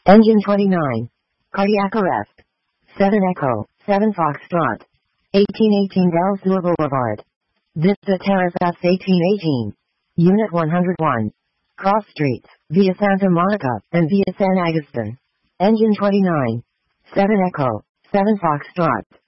Engine 29. Cardiac arrest. 7 Echo, 7 Foxtrot. 1818 Del Sur Boulevard. Vista Terrace S 1818. Unit 101. Cross Streets, via Santa Monica, and via San Agustin. Engine 29. 7 Echo, 7 Foxtrot.